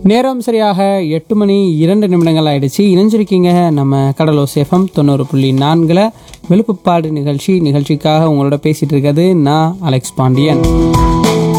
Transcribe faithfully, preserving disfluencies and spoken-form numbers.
நேரம் சரியாக எட்டு மணி இரண்டு நிமிடங்கள் ஆயிடுச்சு. இணைஞ்சிருக்கீங்க நம்ம கடலோசை எஃப்எம் தொண்ணூறு புள்ளி நான்கில் விழுப்புப்பாடு நிகழ்ச்சி நிகழ்ச்சிக்காக உங்களோட பேசிகிட்டு இருக்கிறது நான் அலெக்ஸ் பாண்டியன்.